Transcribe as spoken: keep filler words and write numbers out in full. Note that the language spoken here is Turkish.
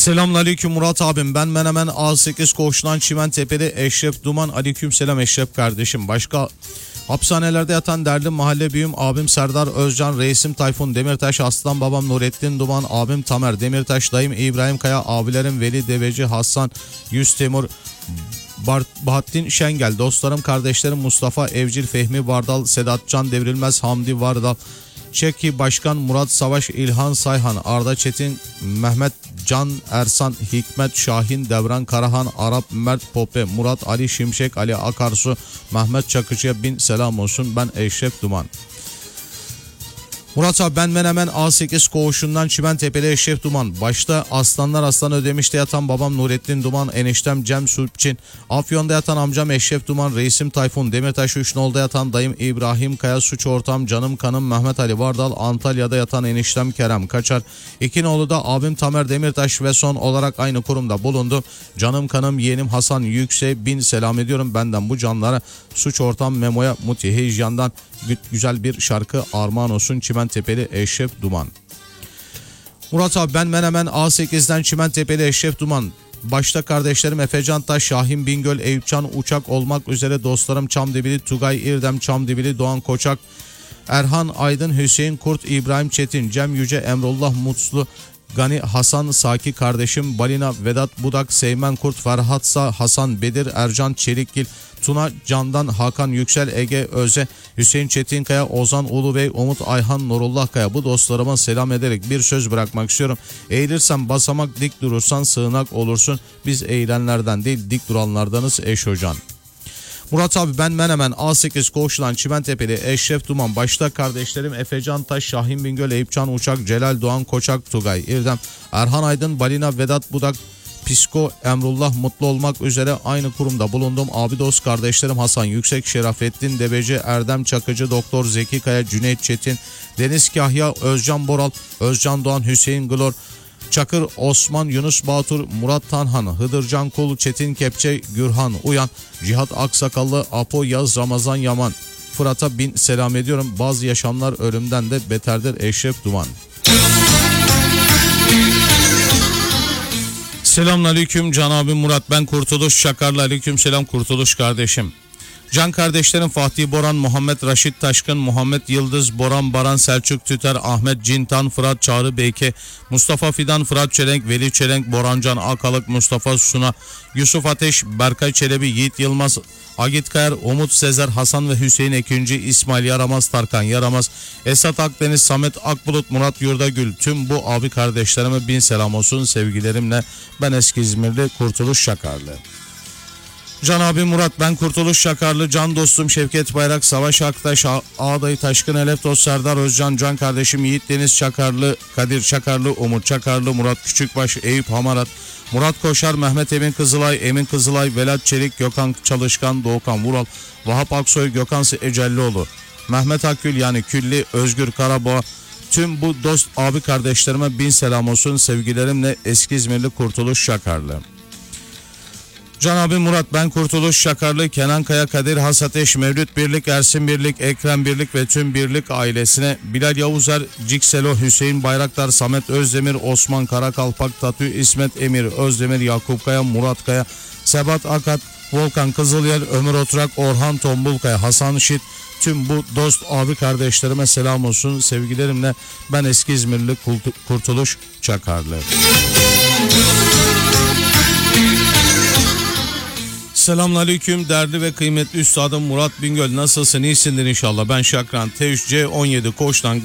Selamünaleyküm Murat abim, ben Menemen A sekiz Koğuş'tan Çimentepe'li Eşref Duman. Aleykümselam Eşref kardeşim. Başka hapishanelerde yatan derdi mahalle büyüğüm abim Serdar Özcan, reisim Tayfun Demirtaş, aslan babam Nurettin Duman, abim Tamer Demirtaş, dayım İbrahim Kaya, abilerim Veli Deveci, Hasan Yüz Temur, Bahattin Şengel, dostlarım kardeşlerim Mustafa Evcil, Fehmi Vardal, Sedat Can Devrilmez, Hamdi Vardal, Çeki Başkan, Murat Savaş, İlhan Sayhan, Arda Çetin, Mehmet Can Ersan, Hikmet Şahin, Devran Karahan, Arap Mert Pope, Murat Ali Şimşek, Ali Akarsu, Mehmet Çakıcı'ya bin selam olsun. Ben Eşref Duman. Murat abi, ben Menemen A sekiz Koğuş'undan Çimentepe'li Eşref Duman. Başta Aslanlar Aslan Ödemiş'te yatan babam Nurettin Duman, eniştem Cem Sulpçin, Afyon'da yatan amcam Eşref Duman, reisim Tayfun Demirtaş, Üçnol'da yatan dayım İbrahim Kaya, suç ortam canım kanım Mehmet Ali Vardal, Antalya'da yatan eniştem Kerem Kaçar, İkinoğlu'da abim Tamer Demirtaş ve son olarak aynı kurumda bulundu canım kanım yeğenim Hasan Yüksek, bin selam ediyorum. Benden bu canlara, suç ortam Memo'ya, Muti Heycan'dan güzel bir şarkı armağan olsun. Çimentepe'li Eşref Duman. Murat abi, ben Menemen A sekizden Çimentepe'li Eşref Duman. Başta kardeşlerim Efecan Taş, Şahin Bingöl, Eyüpcan Uçak olmak üzere dostlarım Çamdibili, Tugay İrdem, Çamdibili, Doğan Koçak, Erhan Aydın, Hüseyin Kurt, İbrahim Çetin, Cem Yüce, Emrullah Mutlu, Gani Hasan Saki kardeşim, Balina Vedat Budak, Seymen Kurt, Ferhatsa Hasan Bedir, Ercan Çelikgil, Tuna Candan, Hakan Yüksel, Ege Öze, Hüseyin Çetinkaya, Ozan Ulubey, Umut Ayhan, Nurullah Kaya, bu dostlarıma selam ederek bir söz bırakmak istiyorum. Eğilirsen basamak, dik durursan sığınak olursun. Biz eğilenlerden değil, dik duranlardanız eş hocan. Murat abi, ben Menemen A sekiz Koğuş'tan Çimentepe'li Eşref Duman. Başta kardeşlerim Efecan Taş, Şahin Bingöl, Eyüpcan Uçak, Celal Doğan Koçak, Tugay İrdem, Erhan Aydın, Balina Vedat Budak, Pisko, Emrullah Mutlu olmak üzere aynı kurumda bulundum. Abi dost kardeşlerim Hasan Yüksek, Şerafettin Deveci, Erdem Çakıcı, Doktor Zeki Kaya, Cüneyt Çetin, Deniz Kahya, Özcan Boral, Özcan Doğan, Hüseyin Glor, Çakır Osman, Yunus Batur, Murat Tanhan, Hıdırcan Kul, Çetin Kepçe, Gürhan Uyan, Cihat Aksakallı, Apo Yaz, Ramazan Yaman. Fırat'a bin selam ediyorum. Bazı yaşamlar ölümden de beterdir. Eşref Duman. Selamünaleyküm Can abim Murat, ben Kurtuluş Çakarlı. Aleyküm selam Kurtuluş kardeşim. Can kardeşlerim Fatih Boran, Muhammed Raşit Taşkın, Muhammed Yıldız, Boran Baran, Selçuk Tüter, Ahmet Cintan, Fırat Çağrı Beyke, Mustafa Fidan, Fırat Çelenk, Veli Çelenk, Borancan Akalık, Mustafa Suna, Yusuf Ateş, Berkay Çelebi, Yiğit Yılmaz, Agit Kayar, Umut Sezer, Hasan ve Hüseyin Ekinci, İsmail Yaramaz, Tarkan Yaramaz, Esat Akdeniz, Samet Akbulut, Murat Yurdagül. Tüm bu abi kardeşlerime bin selam olsun sevgilerimle. Ben eski İzmirli Kurtuluş Şakarlı. Can abi Murat, ben Kurtuluş Şakarlı. Can dostum Şevket Bayrak, Savaş Aktaş, Ağdayı Taşkın, Elef Dost Serdar Özcan, Can kardeşim Yiğit Deniz Çakarlı, Kadir Çakarlı, Umut Çakarlı, Murat Küçükbaş, Eyüp Hamarat, Murat Koşar, Mehmet Emin Kızılay, Emin Kızılay, Velat Çelik, Gökhan Çalışkan, Doğukan Vural, Vahap Aksoy, Gökhan Ecellioğlu, Mehmet Akgül yani Külli, Özgür Karaboğa. Tüm bu dost abi kardeşlerime bin selam olsun sevgilerimle. Eski İzmirli Kurtuluş Şakarlı. Can abi Murat, ben Kurtuluş Şakarlı. Kenan Kaya, Kadir Hasateş, Mevlüt Birlik, Ersin Birlik, Ekrem Birlik ve tüm Birlik ailesine, Bilal Yavuzer, Cikselo, Hüseyin Bayraktar, Samet Özdemir, Osman Karakalpak, Tatü, İsmet Emir Özdemir, Yakup Kaya, Murat Kaya, Sebat Akat, Volkan Kızılyel, Ömür Oturak, Orhan Tombulkaya, Hasan Şit. Tüm bu dost abi kardeşlerime selam olsun sevgilerimle. Ben eski İzmirli Kurtuluş Çakarlı. Selamünaleyküm değerli ve kıymetli üstadım Murat Bingöl, nasılsın, iyisindir inşallah. Ben Şakran T üç C on yedi Koç'tan